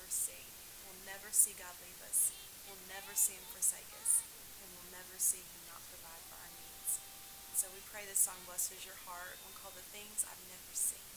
never see. We'll never see God leave us. We'll never see Him forsake us. And we'll never see Him not provide for our needs. And so we pray this song blesses your heart. One called The Things I've Never Seen.